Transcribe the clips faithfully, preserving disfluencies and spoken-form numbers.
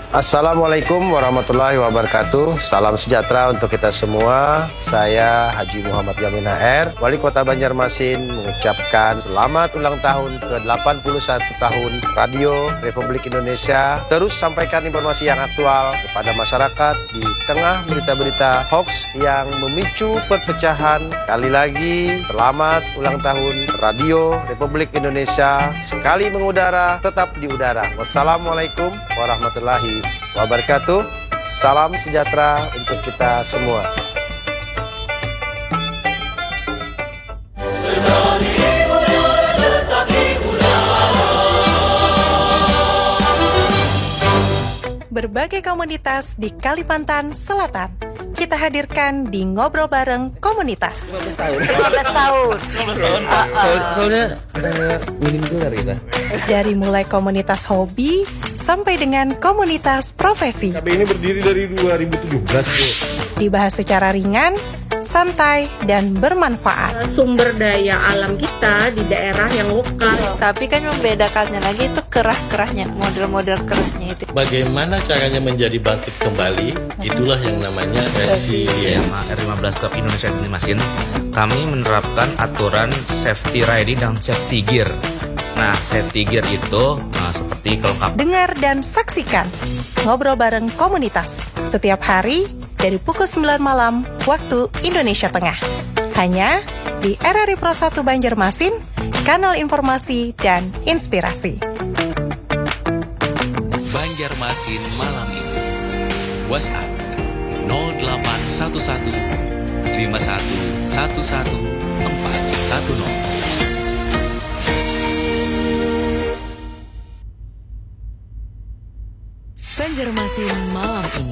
Assalamualaikum warahmatullahi wabarakatuh. Salam sejahtera untuk kita semua. Saya Haji Muhammad Yamin R, Wali Kota Banjarmasin, mengucapkan selamat ulang tahun ke delapan puluh satu tahun Radio Republik Indonesia. Terus sampaikan informasi yang aktual kepada masyarakat di tengah berita-berita hoax yang memicu perpecahan. Kali lagi, selamat ulang tahun Radio Republik Indonesia. Sekali mengudara, tetap di udara. Wassalamualaikum warahmatullahi wabarakatuh. Salam sejahtera untuk kita semua. Berbagai komunitas di Kalimantan Selatan kita hadirkan di Ngobrol Bareng Komunitas. lima belas tahun. lima belas tahun. lima belas tahun. Uh, Soal, soalnya uh, minim gelar kita. Dari mulai komunitas hobi sampai dengan komunitas profesi. K B ini berdiri dari dua ribu tujuh belas, Bu. Dibahas secara ringan, santai, dan bermanfaat. Sumber daya alam kita di daerah yang lokal. Tapi kan membedakannya lagi itu kerah-kerahnya, model-model kerahnya itu. Bagaimana caranya menjadi bangkit kembali? Itulah yang namanya resilience. R lima belas Club Indonesia Banjarmasin, kami menerapkan aturan safety riding dan safety gear. Nah, safety gear itu nah, seperti kelengkapan. Dengar dan saksikan Ngobrol Bareng Komunitas setiap hari dari pukul sembilan malam waktu Indonesia Tengah. Hanya di R R I Pro satu Banjarmasin, kanal informasi dan inspirasi. Banjarmasin malam ini. WhatsApp nol delapan satu satu lima satu satu satu empat satu nol. Banjarmasin malam ini.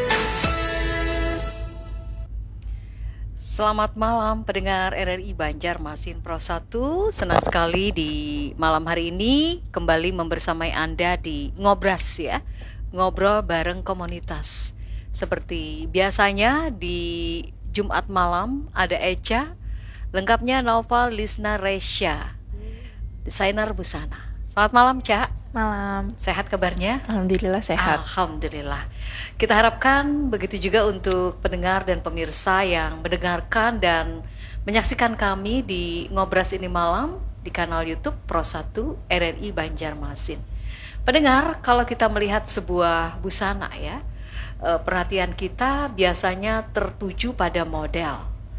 Selamat malam pendengar R R I Banjarmasin Pro satu. Senang sekali di malam hari ini kembali membersamai Anda di Ngobras ya. Ngobrol bareng komunitas. Seperti biasanya di Jumat malam ada Echa, lengkapnya Nova Lisna Resya, desainer busana. Selamat malam, Cak. Malam. Sehat kabarnya? Alhamdulillah sehat. Alhamdulillah. Kita harapkan begitu juga untuk pendengar dan pemirsa yang mendengarkan dan menyaksikan kami di Ngobras ini malam di kanal YouTube Pro satu R R I Banjarmasin. Pendengar, kalau kita melihat sebuah busana ya, perhatian kita biasanya tertuju pada model,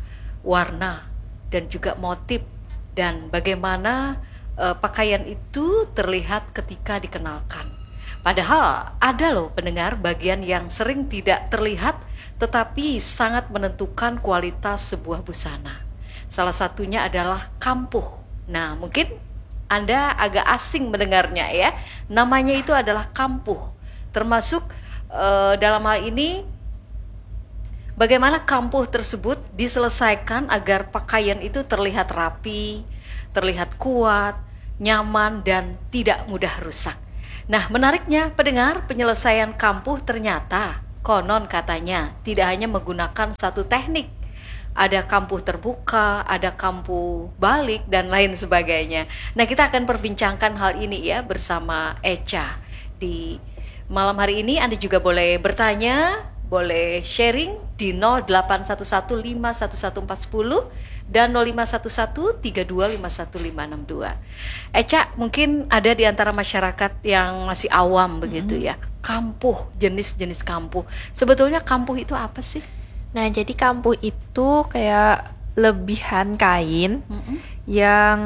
warna, dan juga motif, dan bagaimana Uh, pakaian itu terlihat ketika dikenakan. Padahal ada loh pendengar bagian yang sering tidak terlihat tetapi sangat menentukan kualitas sebuah busana. Salah satunya adalah kampuh. Nah, mungkin Anda agak asing mendengarnya ya. Namanya itu adalah kampuh. Termasuk uh, dalam hal ini bagaimana kampuh tersebut diselesaikan agar pakaian itu terlihat rapi, terlihat kuat, nyaman, dan tidak mudah rusak. Nah, menariknya pendengar, penyelesaian kampuh ternyata konon katanya tidak hanya menggunakan satu teknik. Ada kampuh terbuka, ada kampuh balik, dan lain sebagainya. Nah, kita akan perbincangkan hal ini ya bersama Echa. Di malam hari ini Anda juga boleh bertanya, boleh sharing di nol delapan satu satu lima satu satu empat satu nol dan nol lima satu satu tiga dua lima satu lima enam dua. Echa, mungkin ada di antara masyarakat yang masih awam begitu ya. Kampuh, jenis-jenis kampuh. Sebetulnya kampuh itu apa sih? Nah, jadi kampuh itu kayak lebihan kain mm-hmm. yang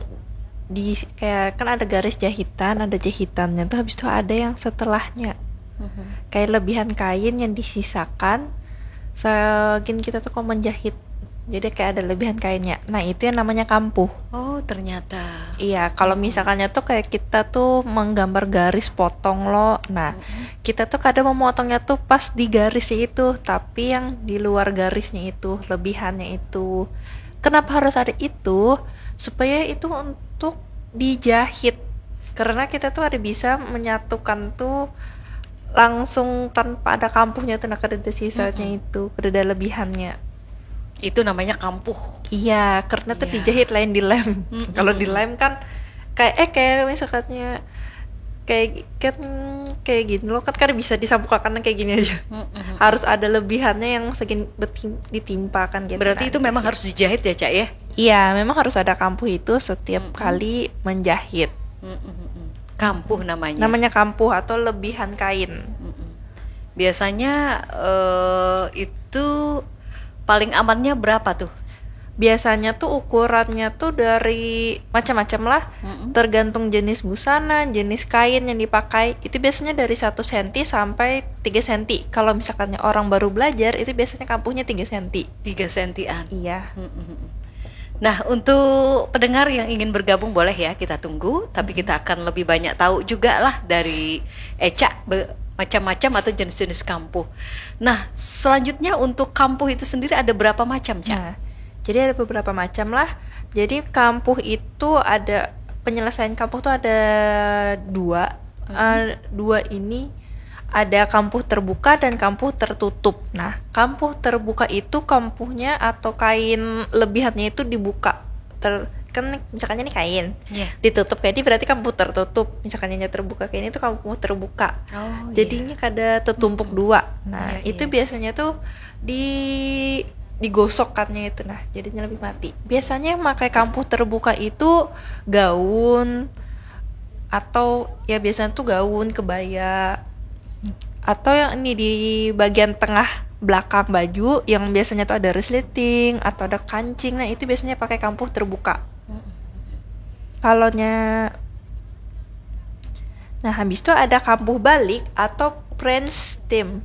di kayak kan ada garis jahitan, ada jahitannya tuh, habis itu ada yang setelahnya. Mm-hmm. Kayak lebihan kain yang disisakan segini kita tuh kalau menjahit. Jadi kayak ada lebihan kainnya. Nah, itu yang namanya kampuh. Oh, ternyata. Iya, kalau misalkannya tuh kayak kita tuh menggambar garis potong lo. Nah, mm-hmm. kita tuh kadang memotongnya tuh pas di garisnya itu, tapi yang di luar garisnya itu, lebihannya itu. Kenapa harus ada itu? Supaya itu untuk dijahit. Karena kita tuh ada bisa menyatukan tuh langsung tanpa ada kampuhnya tuh, nah kada ada sisanya mm-hmm. itu, kada ada lebihannya. Itu namanya kampuh. Iya, karena tuh iya. dijahit lain dilem. Mm-hmm. Kalau dilem kan kayak eh kayak misalnya kayak kan kayak gini loh, kan kan bisa disampulkan kayak gini aja. Mm-hmm. Harus ada lebihannya yang segini betim, ditimpakan gitu. Berarti kan. itu memang harus dijahit ya, Cak ya? Iya, memang harus ada kampuh itu setiap mm-hmm. kali menjahit. Mm-hmm. Kampuh namanya. Namanya kampuh atau lebihan kain. Mm-hmm. Biasanya uh, itu paling amannya berapa tuh? Biasanya tuh ukurannya tuh dari macam-macam lah, mm-hmm. tergantung jenis busana, jenis kain yang dipakai. Itu biasanya dari satu senti sampai tiga senti. Kalau misalkan orang baru belajar, itu biasanya kampuhnya tiga senti. tiga sentian. Iya. Mm-hmm. Nah, untuk pendengar yang ingin bergabung boleh ya, kita tunggu. Tapi kita akan lebih banyak tahu juga lah dari Eca be- macam-macam atau jenis-jenis kampuh. Nah, selanjutnya untuk kampuh itu sendiri ada berapa macam, Cak? Nah, jadi ada beberapa macam lah. Jadi kampuh itu ada, penyelesaian kampuh tuh ada dua. Mm-hmm. Uh, dua ini ada kampuh terbuka dan kampuh tertutup. Nah, kampuh terbuka itu kampuhnya atau kain lebihannya itu dibuka. Ter, kan misalkan ini kain, yeah. ditutup kayak ini berarti kampuh tertutup. Misalkan ini terbuka kayak ini tuh kampuh terbuka. Oh, jadinya yeah. kada tertumpuk mm-hmm. dua. Nah, yeah, itu yeah. biasanya tuh di digosokkannya itu, nah jadinya lebih mati. Biasanya yang pakai kampuh terbuka itu gaun atau ya biasanya tuh gaun, kebaya, atau yang ini di bagian tengah belakang baju yang biasanya tuh ada resleting atau ada kancing. Nah itu biasanya pakai kampuh terbuka. Kalau nya, nah habis itu ada kampuh balik atau French stem.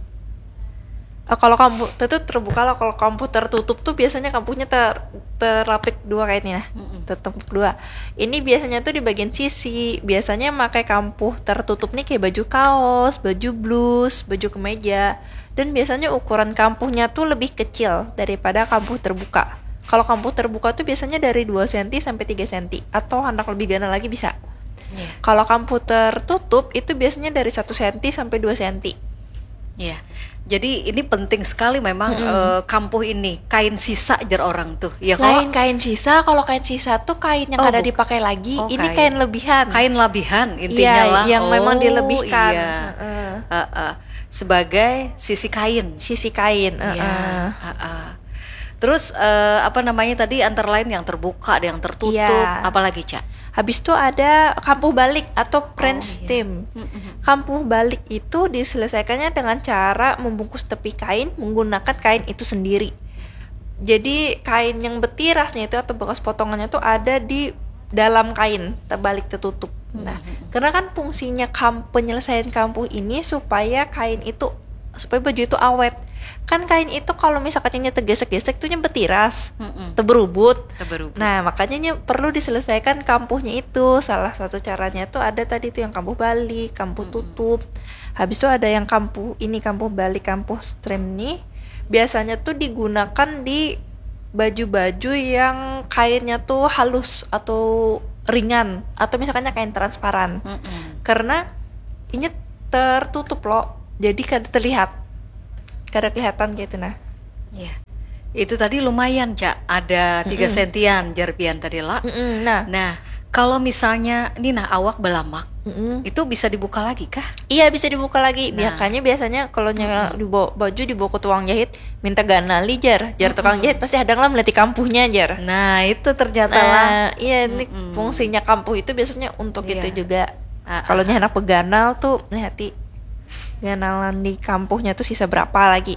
Uh, kalau kampuh itu terbuka lah, kalau kampuh tertutup tuh biasanya kampuhnya ter terlapik dua kayak ini lah, tertumpuk dua. Ini biasanya tuh di bagian sisi. Biasanya pakai kampuh tertutup nih kayak baju kaos, baju blus, baju kemeja. Dan biasanya ukuran kampuhnya tuh lebih kecil daripada kampuh terbuka. Kalau kampuh terbuka tuh biasanya dari dua senti sampai tiga senti, atau anak lebih ganal lagi bisa. Yeah. Kalau kampuh tertutup itu biasanya dari satu senti sampai dua senti. Iya. Yeah. Jadi ini penting sekali memang mm-hmm. uh, kampuh ini, kain sisa jar orang tuh. Ya kain kain sisa, kalau kain sisa tuh kain yang oh, ada dipakai lagi. Oh, ini kain. kain lebihan. Kain lebihan intinya ya, lah. Yang oh, memang dilebihkan. Iya. Uh-uh. Uh-uh. Sebagai sisi kain. Sisi kain. Uh-uh. Iya. Uh-uh. Terus uh, apa namanya tadi antara lain yang terbuka, ada yang tertutup, ya. Apalagi, Cak? Habis itu ada kampuh balik atau French oh, stem. Iya. Mm-hmm. Kampuh balik itu diselesaikannya dengan cara membungkus tepi kain menggunakan kain itu sendiri. Jadi kain yang betirasnya itu atau bekas potongannya itu ada di dalam kain terbalik tertutup. Nah, mm-hmm. karena kan fungsinya kam- penyelesaian kampuh ini supaya kain itu, supaya baju itu awet. Kan kain itu kalau misalkan ini tergesek-gesek itu betiras, terberubut. Terberubut. Nah makanya perlu diselesaikan kampuhnya itu. Salah satu caranya tuh ada tadi tuh yang kampuh balik, kampuh tutup. Habis itu ada yang kampuh ini kampuh balik, kampuh stem nih. Biasanya tuh digunakan di baju-baju yang kainnya tuh halus atau ringan, atau misalkannya kain transparan. Mm-mm. Karena ini tertutup loh, jadi kada terlihat. Kada kelihatan gitu nah. Iya. Itu tadi lumayan, Cak. Ada tiga sentian jarpian tadi lah. Mm-mm. Nah, nah kalau misalnya ini nah awak belamak, Mm-mm. itu bisa dibuka lagi kah? Iya bisa dibuka lagi. Nah. Biasanya biasanya kalau nyala dibawa baju dibawa ke tukang jahit, minta ganali jar, jar tukang jahit pasti hadang lah meliti kampuhnya jar. Nah itu ternyata nah, lah. Iya ini fungsinya kampuh itu biasanya untuk iya. itu juga. Ah, kalau ah. anak peganal tuh melihati ganalan di kampuhnya tuh sisa berapa lagi.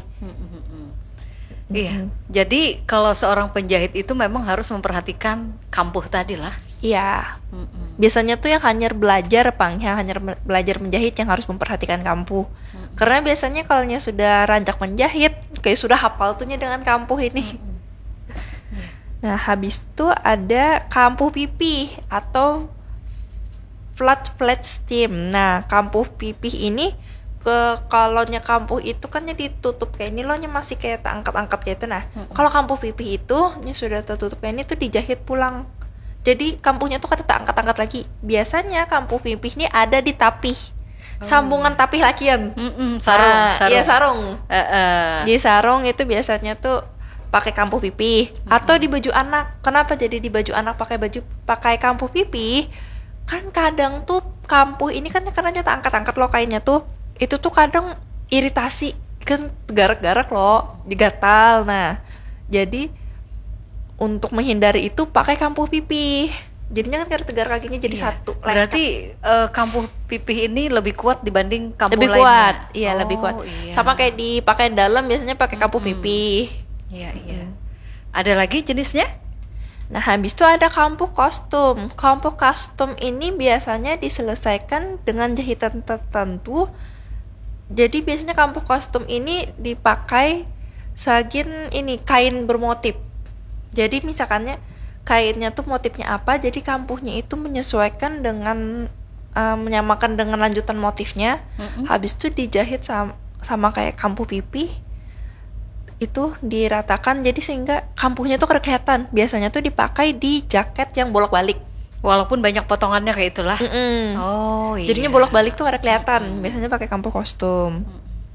Iya. Jadi kalau seorang penjahit itu memang harus memperhatikan kampuh tadi lah. Iya. Biasanya tuh yang hanya belajar pang, yang hanya belajar menjahit yang harus memperhatikan kampuh. Mm-mm. Karena biasanya kalau sudah rancak menjahit, kayak sudah hafal tuhnya dengan kampuh ini. Nah, habis itu ada kampuh pipih atau flat flat stem. Nah, kampuh pipih ini ke kalaunya kampuh itu kan ditutup kayak ini loh, masih kayak angkat-angkat kayak itu. Nah, mm-hmm. kalau kampuh pipih itu ini sudah tertutup kayak ini tuh dijahit pulang. Jadi kampuhnya tuh kata tak angkat-angkat lagi. Biasanya kampuh pipih ini ada di tapih. Oh. Sambungan tapih lakian. Mm-mm, sarung, nah, sarung. Iya sarung. Uh, uh. Di sarung itu biasanya tuh pakai kampuh pipih. Mm-hmm. Atau di baju anak. Kenapa jadi di baju anak pakai baju pakai kampuh pipih? Kan kadang tuh kampuh ini kan karena tak angkat-angkat loh kainnya tuh. itu tuh kadang iritasi, kan garak-garak loh, digatal. Nah, jadi untuk menghindari itu pakai kampuh pipih. Jadinya kan karena tegar kakinya jadi Iya. satu. Berarti eh, kampuh pipih ini lebih kuat dibanding kampuh lebih lainnya. kuat, iya Oh, lebih kuat. iya. Sama kayak dipakai dalam biasanya pakai kampuh pipih. Iya, iya. Ada lagi jenisnya? Nah, habis itu ada kampuh kostum. Kampuh kostum ini biasanya diselesaikan dengan jahitan tertentu. Jadi biasanya kampuh kostum ini dipakai sagin ini kain bermotif. Jadi misalkannya kainnya tuh motifnya apa, jadi kampuhnya itu menyesuaikan dengan uh, menyamakan dengan lanjutan motifnya. Mm-mm. Habis itu dijahit sama, sama kayak kampuh pipih. Itu diratakan jadi sehingga kampuhnya tuh kelihatan. Biasanya tuh dipakai di jaket yang bolak-balik. Walaupun banyak potongannya kayak itulah. Mm-mm. Oh iya. Jadinya bolak-balik tuh ada kelihatan. Biasanya pakai kampuh kostum.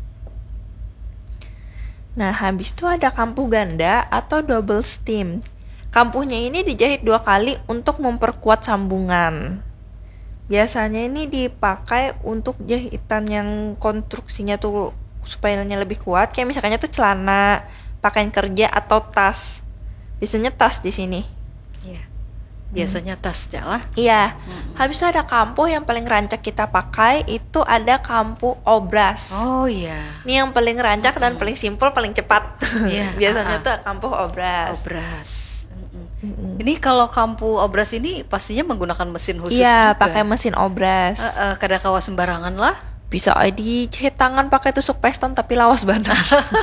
Nah, habis itu ada kampuh ganda atau double steam. Kampuhnya ini dijahit dua kali untuk memperkuat sambungan. Biasanya ini dipakai untuk jahitan yang konstruksinya tuh supaya lebih kuat. Kayak misalnya tuh celana, pakaian kerja atau tas. Biasanya tas di sini. Iya. Biasanya tas jalah. Iya. Habis itu ada kampuh yang paling rancak kita pakai itu ada kampuh obras. Oh iya. Ini yang paling rancak dan paling simpel, paling cepat. Iya. Biasanya ah, ah. tuh kampuh obras. Obras. Mm-mm. Ini kalau kampuh obras ini pastinya menggunakan mesin khusus Iya, juga. pakai mesin obras. Uh, uh, kada kawa sembarangan lah. Bisa dijahit tangan pakai tusuk piston tapi lawas banget.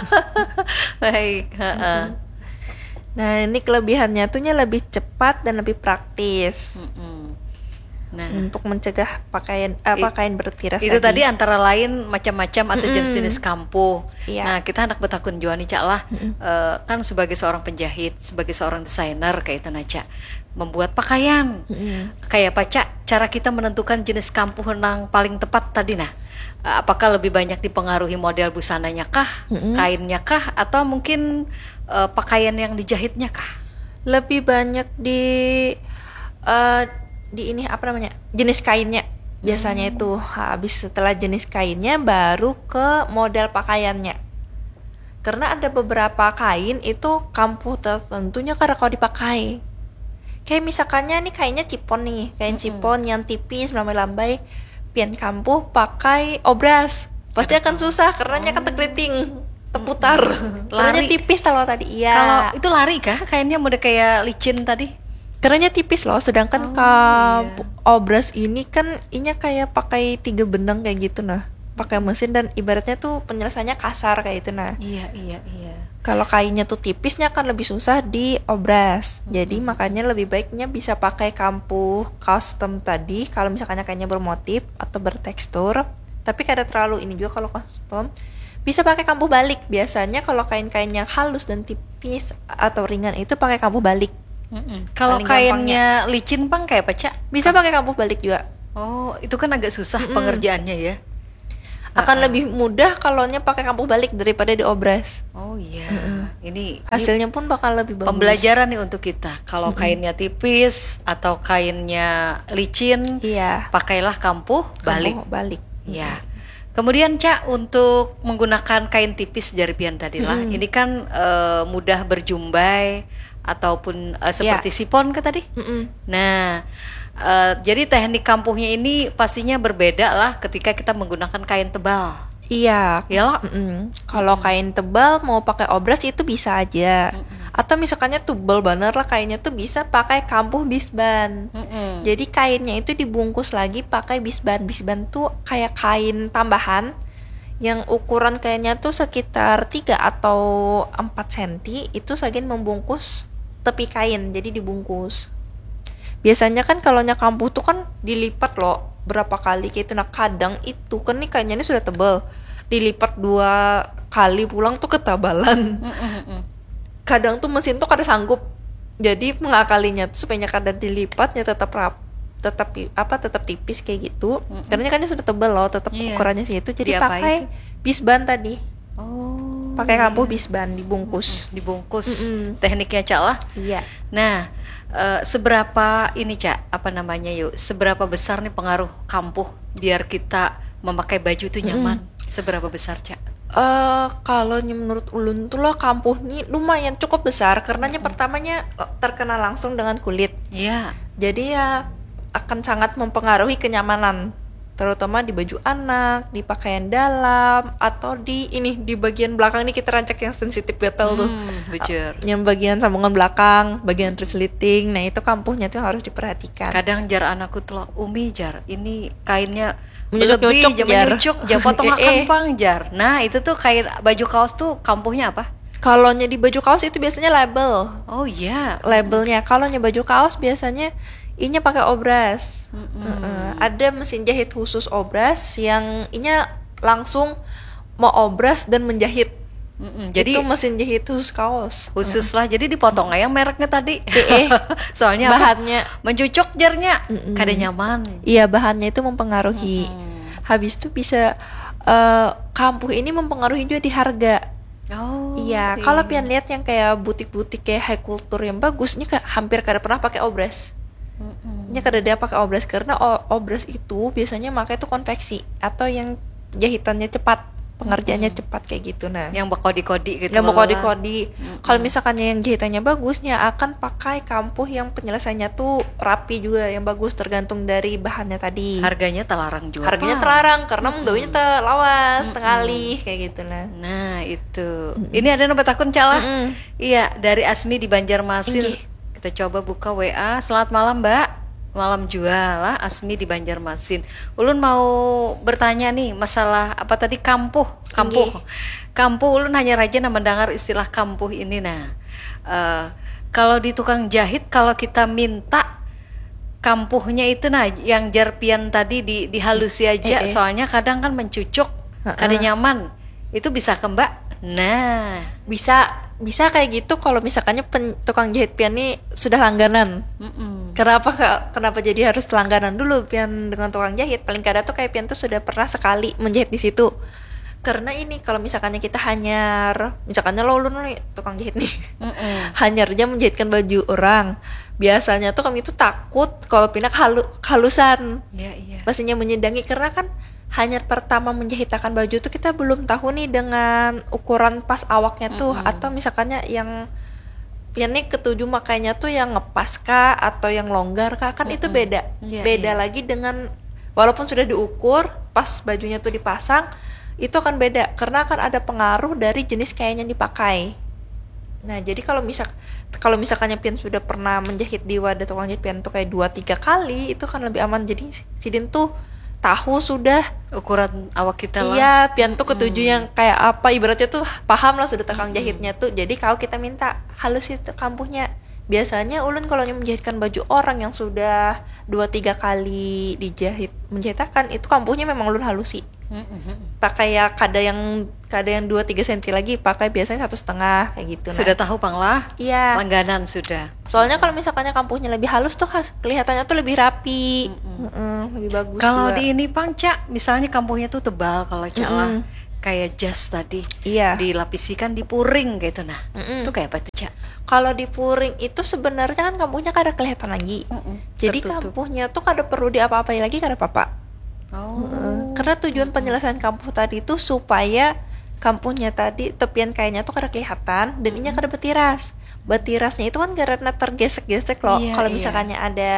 Baik. Uh, uh. Nah, ini kelebihannya tuhnya lebih cepat dan lebih praktis. Mm-mm. Nah, untuk mencegah pakaian eh, I- pakaian bertiras itu tadi antara lain macam-macam atau Mm-mm. jenis-jenis kampuh. Iya. Nah, kita hendak betakun Joani Cak lah, eh, kan sebagai seorang penjahit, sebagai seorang desainer kayak itu Naca, membuat pakaian. Mm-mm. Kayak apa Cak? Cara kita menentukan jenis kampuh yang paling tepat tadi nah. Eh, Apakah lebih banyak dipengaruhi model busananya kah, Mm-mm. kainnya kah, atau mungkin eh, pakaian yang dijahitnya kah? Lebih banyak di eh, di ini apa namanya? Jenis kainnya. Biasanya itu habis setelah jenis kainnya baru ke model pakaiannya. Karena ada beberapa kain itu kampuh tertentunya kada kalau dipakai. Kayak misalkannya nih kainnya cipon nih, kain cipon yang tipis melambai-lambai, pian kampuh pakai obras. Pasti akan susah karena kan tekriting, teputar. Karena tipis kalau tadi. Iya. Kalau itu lari kah? Kainnya mode kayak licin tadi? Karena tipis loh, sedangkan Oh, kampuh obras ini kan inya kayak pakai tiga benang kayak gitu nah, pakai mesin dan ibaratnya tuh penyelesaiannya kasar kayak itu nah. Iya, iya, iya. Kalau kainnya tuh tipisnya kan lebih susah di obras. Jadi makanya lebih baiknya bisa pakai kampuh custom tadi kalau misalkannya kainnya bermotif atau bertekstur. Tapi kada terlalu ini juga kalau custom. Bisa pakai kampuh balik. Biasanya kalau kain-kain yang halus dan tipis atau ringan itu pakai kampuh balik. Mm-mm. Kalau Paling kainnya licin pang kayak apa Cak? Bisa pakai kampuh balik juga. Oh, itu kan agak susah Mm-mm. pengerjaannya ya. Akan Uh-uh. lebih mudah kalau nya pakai kampuh balik daripada di obras. Oh iya. Ini Hasilnya pun bakal lebih bagus. pembelajaran nih untuk kita. Kalau kainnya tipis atau kainnya licin, Iya. pakailah kampuh balik. Kampuh balik. Ya. Kemudian Cak, untuk menggunakan kain tipis jaripian tadi lah, Mm-mm. ini kan eh, mudah berjumbai ataupun eh, seperti sipon ke tadi. Mm-mm. Nah, eh, jadi teknik kampuhnya ini pastinya berbeda lah ketika kita menggunakan kain tebal. Iya. Iyalah. Mm-mm. Kalau kain tebal mau pakai obras itu bisa aja. Atau misalkannya tebal banget lah kainnya tuh bisa pakai kampuh bisban. Mm-mm. Jadi kainnya itu dibungkus lagi pakai bisban. Bisban tuh kayak kain tambahan yang ukuran kainnya tuh sekitar tiga atau empat sentimeter, itu sagin membungkus tepi kain, jadi dibungkus. Biasanya kan kalau nya kampuh tuh kan dilipat loh berapa kali kayak itu. Nah kadang itu kan nih kainnya ini sudah tebal, dilipat dua kali pulang tuh ketabalan. Kadang tuh mesin tuh kada sanggup, jadi mengakalinya tuh supaya kada dilipatnya tetap rap tetap apa tetap tipis kayak gitu. Karena kan sudah tebal loh, tetap Iya. ukurannya segitu, jadi Diapain pakai tuh? bisban tadi. Oh. Pakai kampuh bisban dibungkus. Dibungkus. Mm-mm. Tekniknya Cak lah. Iya. Nah, eh, seberapa ini Cak, apa namanya yuk, seberapa besar nih pengaruh kampuh biar kita memakai baju itu nyaman? Seberapa besar, Cak? Eh kalau menurut ulun tuh lo kampuh nih lumayan cukup besar karena yang pertamanya terkena langsung dengan kulit. Iya. Jadi ya akan sangat mempengaruhi kenyamanan, terutama di baju anak, di pakaian dalam, atau di ini di bagian belakang nih kita rancak yang sensitif gatal tuh. Hmm, bejur. Yang bagian sambungan belakang, bagian resleting, nah itu kampuhnya tuh harus diperhatikan. Kadang jar anakku tuh Umi jar, ini kainnya Menyucuk-nyucuk, lebih, jar. menyucuk, jar potong Eh, eh. kampang jar. Nah itu tuh kain baju kaos tuh kampuhnya apa? Kalau nya di baju kaos itu biasanya label. Oh iya. Labelnya. Kalau nya baju kaos biasanya inya pakai obras. Uh-uh. Ada mesin jahit khusus obras yang inya langsung mau obras dan menjahit. Mm-mm, jadi itu mesin jahit khusus kaos. Khusus lah. Jadi dipotong aja mereknya tadi. Eh, Soalnya bahannya apa? Mencucuk jarnya. Kada nyaman. Iya, bahannya itu mempengaruhi. Habis itu bisa uh, kampuh ini mempengaruhi juga di harga. Oh. Iya, kalau pian lihat yang kayak butik-butik kayak high culture yang bagus, ini kayak hampir kada pernah pakai obras. Ini kada dia pakai obras karena o- obras itu biasanya pakai itu konveksi atau yang jahitannya cepat, pengerjaannya cepat kayak gitu. Nah, yang berkodi-kodi gitu. yang lah. berkodi-kodi. Kalau misalkannya yang jahitannya bagusnya akan pakai kampuh yang penyelesaiannya tuh rapi juga, yang bagus tergantung dari bahannya tadi. Harganya terlarang juga. Harganya terlarang karena menggawainya telawas, tengalih kayak gitu lah. Nah itu. Ini ada nomor takun Cala. Iya, dari Asmi di Banjarmasin. Inggih. Kita coba buka W A. Selamat malam Mbak. Malam juga lah Asmi di Banjarmasin. Ulun mau bertanya nih masalah apa tadi kampuh. Kampuh. Kampuh ulun hanya rajin mendengar istilah kampuh ini. Nah, uh, kalau di tukang jahit kalau kita minta kampuhnya itu nah yang jarpian tadi di dihalusi aja, Eh, eh. soalnya kadang kan mencucuk, kada nyaman. Itu bisa ke Mbak? Nah, Bisa bisa kayak gitu kalau misalkannya pen, tukang jahit pian ini sudah langganan. mm-mm. Kenapa Kak? Kenapa jadi harus langganan dulu pian dengan tukang jahit? Paling kada tuh kayak pian tuh sudah pernah sekali menjahit di situ. Karena ini kalau misalkannya kita hanyar, misalkannya lo ulun nih tukang jahit nih, hanyarnya menjahitkan baju orang. Biasanya tuh kami tuh takut kalau pindah halu, halusan. Iya, iya. Pastinya menyedangi karena kan hanyar pertama menjahitakan baju tuh kita belum tahu nih dengan ukuran pas awaknya tuh, atau misalkannya yang pian nih ketujuh makanya tuh yang ngepas kah atau yang longgar kah, kan itu beda. Iya, Beda iya. lagi dengan walaupun sudah diukur pas bajunya tuh dipasang, itu akan beda karena akan ada pengaruh dari jenis kain yang dipakai. Nah, jadi kalau misal kalau misalkannya pian sudah pernah menjahit di wadah tukang jahit pian tuh kayak dua tiga kali, itu kan lebih aman. Jadi sidin tuh tahu sudah Ukuran awak kita lah. iya pian tuh ketujuh yang kayak apa, ibaratnya tuh paham lah sudah tukang jahitnya tuh. Jadi kalau kita minta halus itu kampuhnya, biasanya ulun kalau menjahitkan baju orang yang sudah dua tiga kali dijahit menjahitakan, itu kampuhnya memang ulun halusi. Pakai ya kada yang kada yang dua tiga senti lagi, pakai biasanya satu setengah kayak gitu. Sudah tahu Pang lah. Iya. Langganan sudah. Soalnya kalau misalkannya kampuhnya lebih halus tuh khas- kelihatannya tuh lebih rapi, Mm-mm, lebih bagus. Kalau juga. di ini Pang Cak, misalnya kampuhnya tuh tebal kalau Cak lah. Mm-mm. Kayak jas tadi. Iya. Dilapisi kan di puring gitu nah. Mm-mm. Itu kayak apa tuh Cak? Kalau di puring itu sebenarnya kan kampuhnya kada kelihatan lagi. Jadi tertutup. kampuhnya tuh kada perlu diapa-apai lagi, kada apa-apa. Oh. Heeh. Karena tujuan penyelesaian kampuh tadi itu supaya kampuhnya tadi tepian kainnya tuh kada kelihatan dan inya kada betiras. Betirasnya itu kan karena tergesek-gesek loh. Iya, Kalau iya. misalkannya ada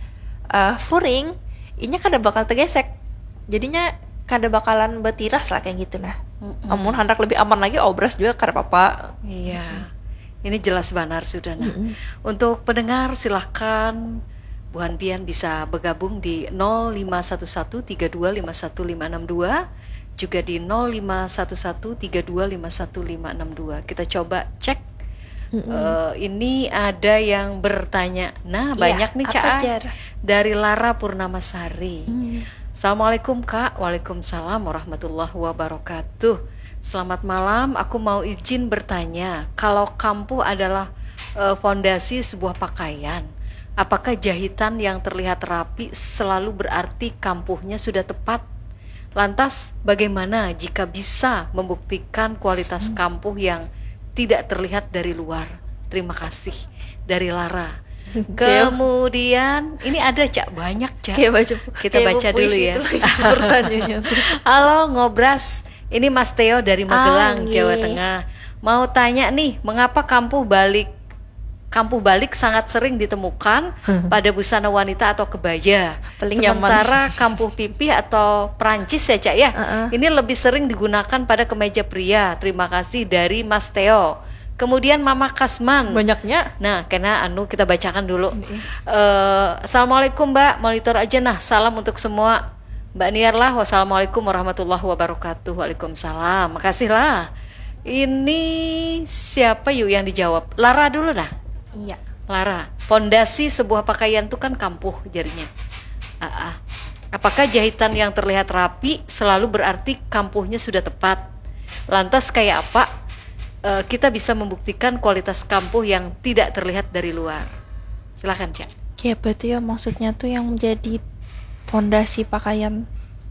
uh, furing, inya kada bakal tergesek. Jadinya kada bakalan betiras lah kayak gitu nah. Amun hendak lebih aman lagi obras juga kada apa-apa. Iya. Ini jelas benar sudah nah. Untuk pendengar silahkan Bu Hanpian bisa bergabung di nol lima satu satu tiga dua lima satu lima enam dua, juga di nol lima satu satu tiga dua lima satu lima enam dua. Kita coba cek. Eh, ini ada yang bertanya. Nah, Iya, banyak nih apa, Cak. Jar? Dari Lara Purnamasari. Assalamualaikum Kak. Waalaikumsalam warahmatullahi wabarakatuh. Selamat malam. Aku mau izin bertanya, kalau kampuh adalah eh, fondasi sebuah pakaian, apakah jahitan yang terlihat rapi selalu berarti kampuhnya sudah tepat? Lantas bagaimana jika bisa membuktikan kualitas kampuh yang tidak terlihat dari luar? Terima kasih. Dari Lara. Kemudian ini ada Cak, banyak Cak. Kayak baca, Kita kayak baca dulu puisi ya. itu lagi pertanyaannya tuh. Halo Ngobras, ini Mas Theo dari Magelang, Ah, Jawa iya. Tengah. Mau tanya nih, mengapa kampuh balik kampuh balik sangat sering ditemukan pada busana wanita atau kebaya, Paling sementara nyaman. kampuh pipih atau Perancis ya Cak ya, Uh-uh. ini lebih sering digunakan pada kemeja pria. Terima kasih dari Mas Theo. Kemudian Mama Kasman. Banyaknya. Nah, karena anu kita bacakan dulu. Eh, Assalamualaikum Mbak, monitor aja nah. Salam untuk semua. Mbak Niarlah, wassalamualaikum warahmatullahi wabarakatuh. Waalaikumsalam. Makasih lah. Ini siapa yuk yang dijawab? Lara dulu dah. Iya. Lara, pondasi sebuah pakaian itu kan kampuh jarinya. Ah, ah. Apakah jahitan yang terlihat rapi selalu berarti kampuhnya sudah tepat? Lantas kayak apa eh, kita bisa membuktikan kualitas kampuh yang tidak terlihat dari luar? Silahkan Cak. Kayak apa tuh ya maksudnya tuh yang menjadi fondasi pakaian.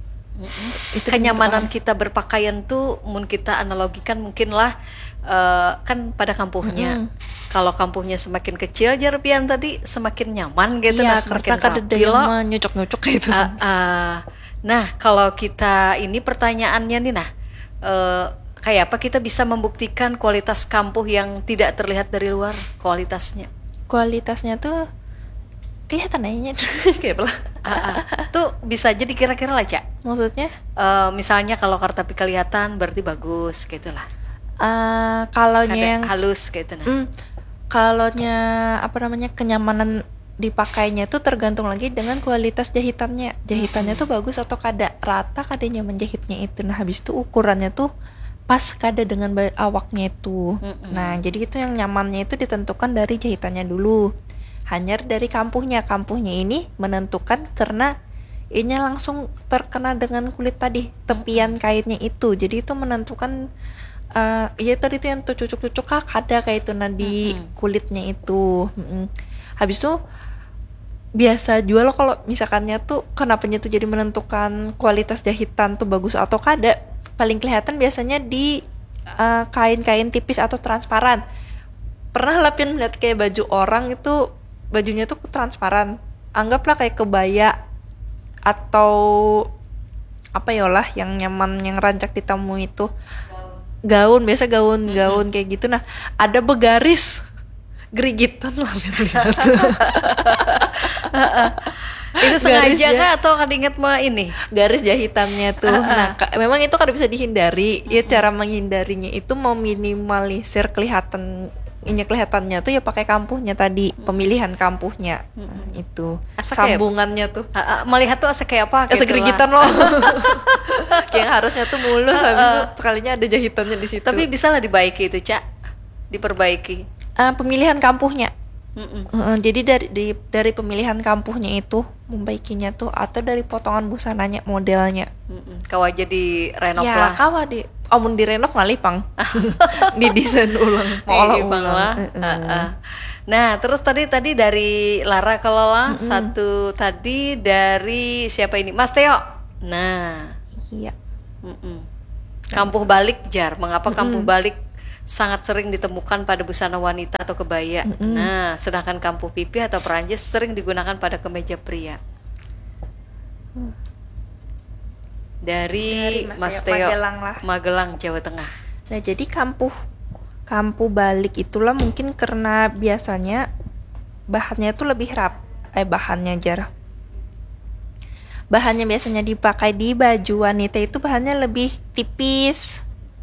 Itu Kenyamanan kita berpakaian tuh mun kita analogikan mungkinlah eh, kan pada kampuhnya. Mm-mm. Kalau kampuhnya semakin kecil Jarpian tadi semakin nyaman gitu, Iya, nah semakin karena kada ada rapi yang loh. menyucuk-nyucuk gitu. Ah, ah. Nah, kalau kita ini pertanyaannya nih, nah, eh, kayak apa kita bisa membuktikan kualitas kampuh yang tidak terlihat dari luar kualitasnya? Kualitasnya tuh kelihatan aja kayak apa? Ah, ah. Tuh bisa jadi kira-kira lah Cak. Maksudnya? Eh, misalnya kalau kartapi kelihatan berarti bagus, gitulah. Uh, kalau Kada yang halus gitu nah. Hmm, kalaunya apa namanya kenyamanan dipakainya tuh tergantung lagi dengan kualitas jahitannya. Jahitannya tuh bagus atau kada rata, kada nyaman jahitnya itu. Nah habis itu ukurannya tuh pas kada dengan ba- awaknya itu. Mm-mm. Nah jadi itu yang nyamannya itu ditentukan dari jahitannya dulu. Hanya dari kampuhnya. Kampuhnya ini menentukan karena ini langsung terkena dengan kulit tadi, tepian kainnya itu. Jadi itu menentukan Uh, iya tadi tuh yang tuh cucuk-cucuk kah ada kayak itu nah di Mm-mm. kulitnya itu. Mm-mm. Habis itu biasa jual kalau misalkannya tuh kenapanya tuh jadi menentukan kualitas jahitan tuh bagus atau kada, paling kelihatan biasanya di uh, kain-kain tipis atau transparan. Pernah lah Pian lihat kayak baju orang itu bajunya tuh transparan, anggaplah kayak kebaya atau apa ya lah yang nyaman yang rancak ditamu itu gaun, biasa gaun-gaun kayak gitu. Nah ada begaris gerigitan lah lihat. Itu sengaja Garisnya. kah atau kan inget mah ini? Garis jahitannya tuh. Nah ka- memang itu kan bisa dihindari. Ya cara menghindarinya itu meminimalisir kelihatan ini kelihatannya tuh ya pakai kampuhnya tadi, pemilihan kampuhnya. Nah, itu Asa kayak- sambungannya tuh. Ah, ah, melihat tuh asa kayak apa? Eh, gitu segerigitan lah. loh. Yang harusnya tuh mulus, habis itu sekalinya ada jahitannya di situ. Tapi bisa lah dibaiki itu Cak, diperbaiki. Eh, pemilihan kampuhnya. Mm-mm. Heeh, jadi dari di, dari pemilihan kampuhnya itu membaikinya tuh atau dari potongan busananya modelnya. Mm-mm. Kau aja di renov Ya lah. kawa di amun di renov ngalih pang. Di desain ulang, mau olah Iya, Bang, ulang. lah. Heeh. Ah, ah. Nah, terus tadi tadi dari Lara Kelola, satu tadi dari siapa ini? Mas Theo. Nah, Iya. mm-mm. Kampuh balik Jar. Mengapa kampuh balik sangat sering ditemukan pada busana wanita atau kebaya? Nah, sedangkan kampuh pipih atau Perancis sering digunakan pada kemeja pria. Dari, Dari Mas Mas Theo, Theo, Magelang lah. Magelang, Jawa Tengah. Nah, jadi kampuh kampuh balik itulah mungkin karena biasanya bahannya itu lebih rap, eh bahannya jar. Bahannya biasanya dipakai di baju wanita itu bahannya lebih tipis.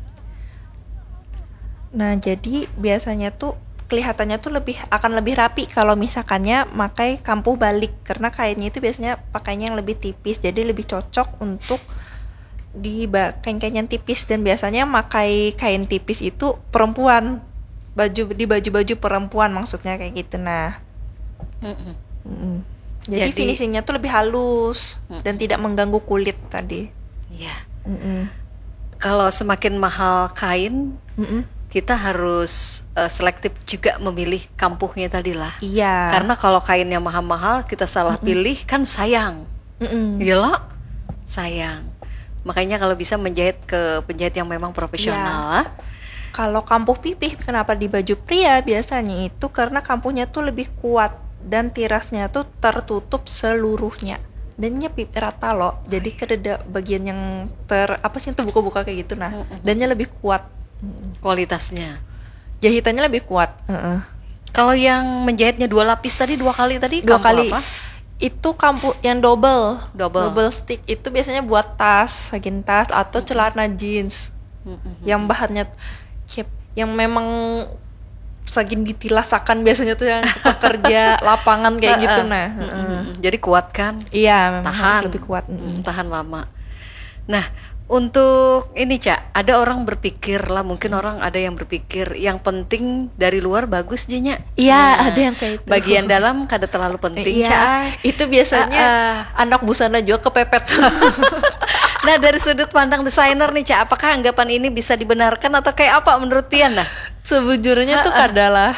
Nah, jadi biasanya tuh kelihatannya tuh lebih akan lebih rapi kalau misalkannya pakai kampuh balik karena kainnya itu biasanya pakainya yang lebih tipis, jadi lebih cocok untuk di ba- kain-kain yang tipis dan biasanya pakai kain tipis itu perempuan, baju di baju-baju perempuan maksudnya kayak gitu. Nah, Mm-mm. mm-mm. jadi, Jadi- finishingnya tuh lebih halus dan tidak mengganggu kulit tadi. Iya. Mm-mm. Kalau semakin mahal kain, Mm-mm. kita harus eh, selektif juga memilih kampuhnya tadi lah. Iya. Karena kalau kainnya mahal-mahal kita salah pilih kan sayang. Mm-mm. Gila, sayang. Makanya kalau bisa menjahit ke penjahit yang memang profesional lah. Kalau kampuh pipih kenapa di baju pria biasanya itu karena kampuhnya tuh lebih kuat dan tirasnya tuh tertutup seluruhnya dan nyepip rata loh, jadi kada bagian yang ter apa sih terbuka-buka kayak gitu. Nah, dannya lebih kuat kualitasnya, jahitannya lebih kuat. Uh-uh. Kalau yang menjahitnya dua lapis tadi, dua kali tadi, dua kampuh kali apa? Itu kampuh yang double double double stick itu biasanya buat tas, sagin tas atau celana jeans mm-hmm. yang bahannya yang memang sagin ditilasakan biasanya tuh yang pekerja lapangan kayak gitu. Nah, mm-hmm. jadi kuat kan? Iya, memang tahan lebih kuat, mm-hmm. tahan lama. Nah, untuk ini Cak, ada orang berpikir lah, mungkin orang ada yang berpikir yang penting dari luar bagus jenya. Iya, nah, ada yang kayak itu. Bagian dalam kada terlalu penting, iya, Cak. Itu biasanya uh, uh. anak busana juga kepepet. Nah, dari sudut pandang desainer nih Cak, apakah anggapan ini bisa dibenarkan atau kayak apa menurut Pian nah? Sebujurnya uh, tuh kadalah.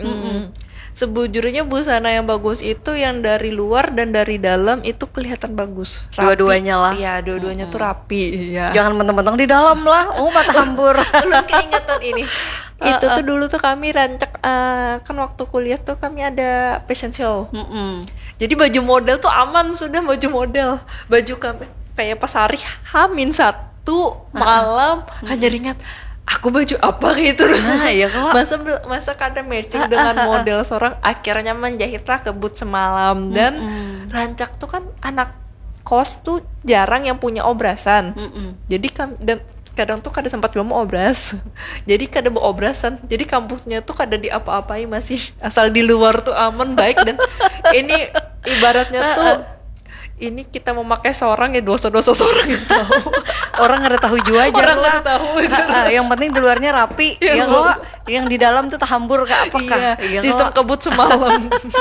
Sebujurnya busana yang bagus itu yang dari luar dan dari dalam itu kelihatan bagus. Rapi. Dua-duanya lah. Iya, dua-duanya hmm. tuh rapi. Ya. Jangan mentang-mentang di dalam lah. Oh, mata hambur. Lu keingetan ini. Itu tuh dulu tuh kami rancak uh, kan waktu kuliah tuh kami ada fashion show. Mm-mm. Jadi baju model tuh aman sudah baju model. Baju kami kayak pas hari Hamin satu malam uh-uh. hanya ingat aku baju apa gitu. Nah, iya kok. Masa masa kada matching uh, dengan uh, uh, model seorang, akhirnya menjahitlah kebut semalam. Dan mm-mm. rancak tuh kan anak kos tuh jarang yang punya obrasan. Mm-mm. Jadi kan dan kadang tuh kada sempat juga mau obras. Jadi kada mau obrasan. Jadi kampusnya tuh kada di apa-apai, masih asal di luar tuh aman baik. Dan ini ibaratnya tuh ini kita memakai seorang ya dosa-dosa seorang yang tahu. Orang nggak tahu juga aja orang lah. Nggak tahu. Uh, yang penting di luarnya rapi, yang yang, lo, yang di dalam tuh tahambur ke apakah? Iya, sistem lo. Kebut semalam.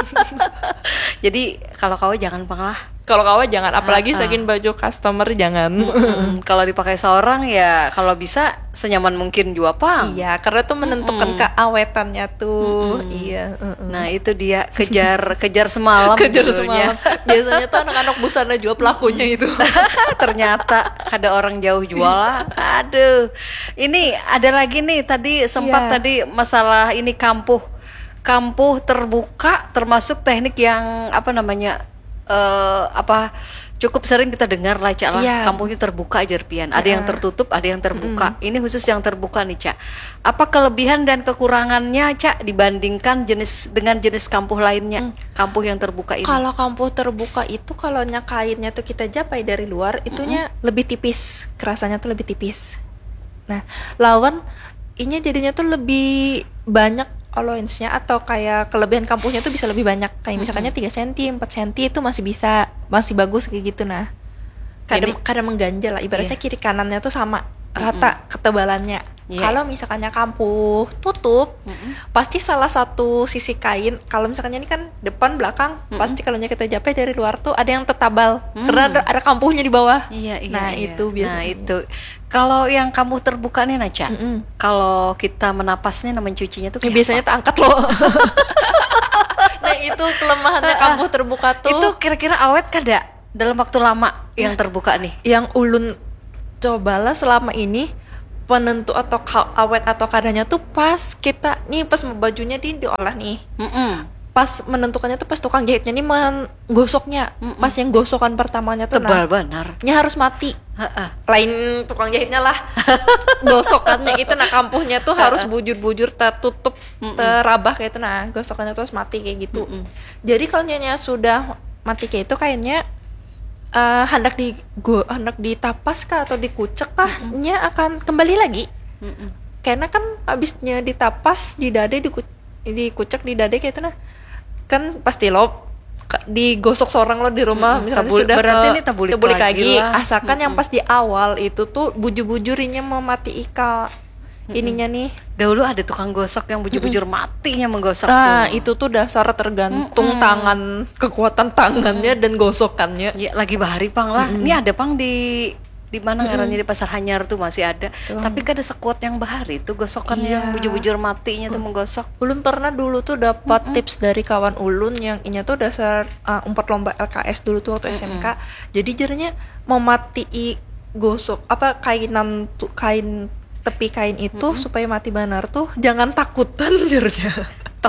Jadi kalau kau jangan panglah. Kalau kawan jangan, apalagi uh, uh. sagin baju customer jangan. Mm-hmm. Kalau dipakai seorang ya kalau bisa senyaman mungkin juga pang. Iya, karena tuh menentukan mm-hmm. keawetannya tuh. Mm-hmm. Iya. Uh-uh. Nah itu dia kejar kejar semalam. Kejar semalam. Biasanya tuh anak-anak busana juga pelakunya itu. Ternyata ada orang jauh jual lah. Aduh, ini ada lagi nih tadi sempat yeah. tadi masalah ini kampuh kampuh terbuka, termasuk teknik yang apa namanya? Uh, apa cukup sering kita dengar lah Cak lah, yeah. kampungnya terbuka Jerpian, ada yeah. yang tertutup, ada yang terbuka. Mm. Ini khusus yang terbuka nih Cak. Apa kelebihan dan kekurangannya Cak dibandingkan jenis dengan jenis kampuh lainnya? Mm. Kampuh yang terbuka ini. Kalau kampuh terbuka itu kalau kainnya tuh kita japai dari luar, itunya mm-hmm. lebih tipis, kerasanya tuh lebih tipis. Nah, lawan ini jadinya tuh lebih banyak allowance-nya atau kayak kelebihan kampuhnya tuh bisa lebih banyak, kayak misalkannya tiga sentimeter, empat sentimeter itu masih bisa, masih bagus kayak gitu. Nah, kadang kadang mengganjal lah, ibaratnya yeah. kiri kanannya tuh sama rata mm-hmm. ketebalannya. Yeah. Kalau misalkannya kampuh tutup, mm-hmm. pasti salah satu sisi kain, kalau misalkannya ini kan depan belakang, mm-hmm. pasti kalau kita japai dari luar tuh ada yang tertabal, mm. karena ada, ada kampuhnya di bawah. Iya, iya, nah iya. itu biasanya. Nah itu. Kalau yang kampuh terbuka nih Naca, mm-hmm. kalau kita menapasnya, nah mencucinya tuh ya, biasanya tak angkat loh. Nah itu kelemahannya kampuh terbuka tuh. Itu kira-kira awet kada dalam waktu lama yang nah, terbuka nih? Yang ulun cobalah selama ini, penentu atau awet atau kadanya tuh pas kita nih pas bajunya di diolah nih. Mm-mm. Pas menentukannya tuh pas tukang jahitnya nih menggosoknya. Mm-mm. Pas yang gosokan pertamanya tuh tebal nah, benar. Nya harus mati. Ha-ha. Lain tukang jahitnya lah. Gosokannya itu nah kampuhnya tuh harus bujur-bujur tertutup, Mm-mm. terabah kayak itu. Nah, gosokannya tuh harus mati kayak gitu. Mm-mm. Jadi kalau nyanya sudah mati kayak itu kayaknya uh, hendak di go, hendak ditapas kah atau dikucek kah, Mm-mm. nya akan kembali lagi. Mm-mm. Karena kan abisnya ditapas di dade diku, dikucek di dade kayak itu nah. Kan pasti lo digosok seorang lo di rumah, hmm, misalnya tabul, sudah berarti ke, ini tabulik, tabulik lagi, lagi asalkan hmm. yang pas di awal itu tuh buju-bujurinya memati ika hmm. ininya nih. Dahulu ada tukang gosok yang bujur-bujur hmm. matinya menggosok nah, tuh. itu tuh dasar tergantung hmm. tangan, kekuatan tangannya hmm. dan gosokannya. Ya lagi bahari pang lah. Hmm. Ini ada pang di di mana mm-hmm. ngarannya di Pasar Hanyar tuh masih ada. Tuh. Tapi kan ada sekuat yang bahari tuh gosokannya, iya. yang bujur-bujur matinya tuh menggosok. Ulun pernah dulu tuh dapat mm-hmm. tips dari kawan ulun yang ini tuh dasar uh, umpat lomba L K S dulu tuh waktu mm-hmm. S M K. Jadi jadinya memati gosok apa kainan tuh kain tepi kain itu mm-hmm. supaya mati benar tuh jangan takutan jernya. Takut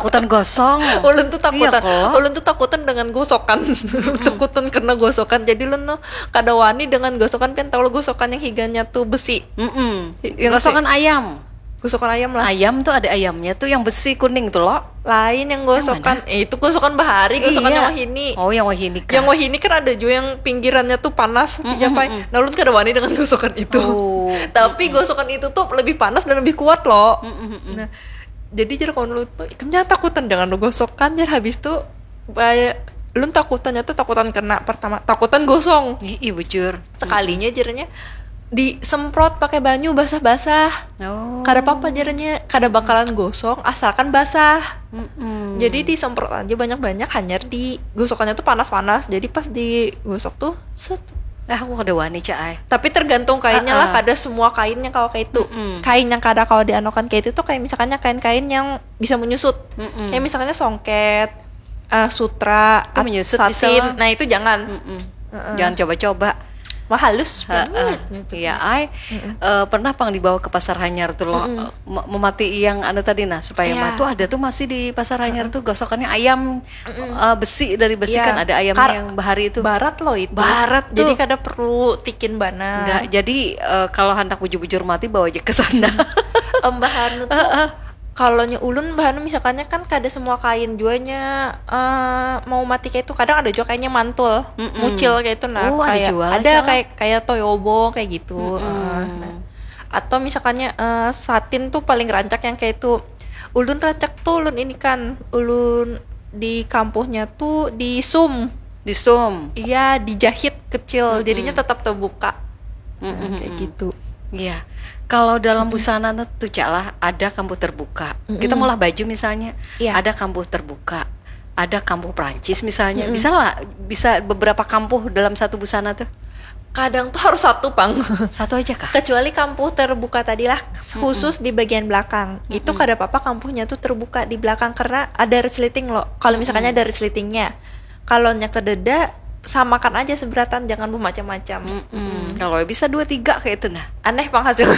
takutan gosong. Ulun tuh takutan. Iya, ulun tuh takutan dengan gosokan. Takutan karena gosokan. Jadi ulun tuh kada wani dengan gosokan, kan tahu gosokan yang higanya tuh besi. Mm-mm. Yang Gosokan si- ayam. Gosokan ayam lah. Ayam tuh ada ayamnya tuh yang besi kuning tuh loh. Lain yang gosokan. Eh, itu gosokan bahari, gosokan Iya. yang wahini. Oh, yang wahini kan. Yang wahini kan ada juga yang pinggirannya tuh panas, Japai. Nah, ulun kada wani dengan gosokan itu. Oh. Tapi gosokan itu tuh lebih panas dan lebih kuat loh. Nah, jadi jar kalau lu tuh ikemnya takutan dengan lu gosokan, jar habis tuh bahaya. Lu takutannya tuh takutan kena pertama, takutan gosong. Iya bujur. Sekalinya jarnya disemprot pakai banyu basah-basah. Oh. Kada apa-apa jarnya, kada bakalan gosong asalkan basah. Mm-mm. Jadi disemprot aja banyak-banyak, hanya di gosokannya tuh panas-panas. Jadi pas digosok tuh set. Ah, aku kada wani cak ay. Tapi tergantung kainnya Ah, lah, ah. kada semua kainnya kalau kayak itu. Mm-mm. Kain yang kada kalau dianokan kayak itu tuh kayak misalkannya kain-kain yang bisa menyusut. Mm-mm. Kayak misalkannya songket, uh, sutra, Oh, at- menyusut bisa satin. lah. Nah, itu jangan. Mm-mm. Uh-uh. Jangan coba-coba. Wah, halus Ha, banget. ah. Iya, ay eh, pernah pang dibawa ke pasar Hanyar tuh loh, eh, mem- memati yang anu tadi nah supaya Iya. mah tuh ada tuh masih di pasar Hanyar tuh gosokannya ayam eh, besi dari besi Iya. kan ada ayam Kar- yang bahari itu. Barat loh itu. Barat tuh. Jadi kada perlu tikin bana. Enggak, jadi eh, kalau hendak bujur-bujur mati bawa aja ke sana. Em, bahan tuh kalau nya ulun bahan misalkannya kan kada semua kain jualnya eh, mau mati kayak itu, kadang ada juga kayaknya mantul, Mm-mm. mucil kayak itu. Nah, Oh, ada kayak jual ada aja. kayak kayak toyobo kayak gitu. Eh, nah. Atau misalkannya eh, satin tuh paling rancak yang kayak itu. Ulun rancak tuh ulun ini kan ulun di kampusnya tuh di sum. Di sum. Iya, dijahit kecil, jadinya tetap terbuka. Nah, Mm-mm. kayak gitu. Iya. Kalau dalam busana tuh Cak lah ada kambuh terbuka. Kita ngolah baju misalnya, Iya. ada kambuh terbuka. Ada kambuh Prancis misalnya. Bisa lah, bisa beberapa kambuh dalam satu busana tuh. Kadang tuh harus satu, Pang. Satu aja kah? Kecuali kampuh terbuka tadi lah, khusus di bagian belakang. Itu kada apa-apa kampuhnya tuh terbuka di belakang karena ada resleting loh. Kalau misalkannya ada resletingnya. Kalau nya kededa, samakan aja seberatan, jangan bermacam-macam. Hmm, kalau bisa dua tiga kayak itu nah. Aneh penghasil.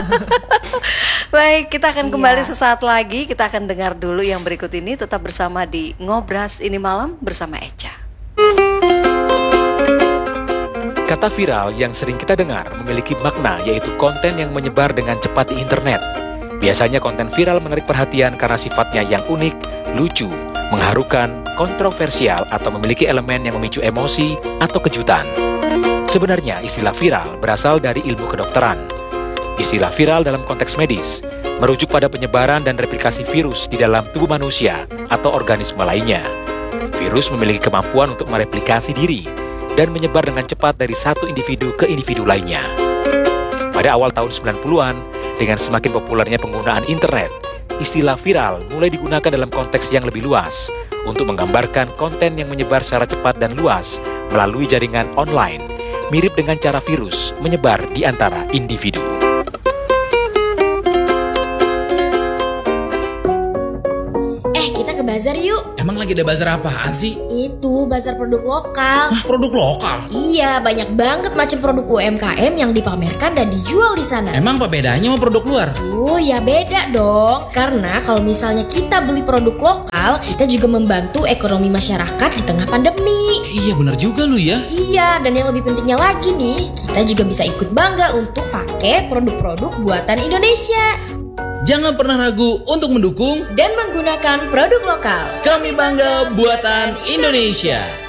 Baik, kita akan kembali Iya. sesaat lagi. Kita akan dengar dulu yang berikut ini. Tetap bersama di Ngobras Ini Malam bersama Eca. Kata viral yang sering kita dengar memiliki makna, yaitu konten yang menyebar dengan cepat di internet. Biasanya konten viral menarik perhatian karena sifatnya yang unik, lucu, mengharukan, kontroversial, atau memiliki elemen yang memicu emosi atau kejutan. Sebenarnya istilah viral berasal dari ilmu kedokteran. Istilah viral dalam konteks medis merujuk pada penyebaran dan replikasi virus di dalam tubuh manusia atau organisme lainnya. Virus memiliki kemampuan untuk mereplikasi diri dan menyebar dengan cepat dari satu individu ke individu lainnya. Pada awal tahun sembilan puluhan, dengan semakin populernya penggunaan internet, istilah viral mulai digunakan dalam konteks yang lebih luas untuk menggambarkan konten yang menyebar secara cepat dan luas melalui jaringan online, mirip dengan cara virus menyebar di antara individu. Eh, kita ke bazar yuk. Emang lagi ada bazar apaan sih? Itu bazar produk lokal. Hah, produk lokal? Iya, banyak banget macam produk U M K M yang dipamerkan dan dijual di sana. Emang apa bedanya sama produk luar? Oh ya beda dong. Karena kalau misalnya kita beli produk lokal, kita juga membantu ekonomi masyarakat di tengah pandemi. Eh, iya bener juga lu ya. Iya, dan yang lebih pentingnya lagi nih, kita juga bisa ikut bangga untuk pakai produk-produk buatan Indonesia. Jangan pernah ragu untuk mendukung dan menggunakan produk lokal. Kami bangga buatan Indonesia.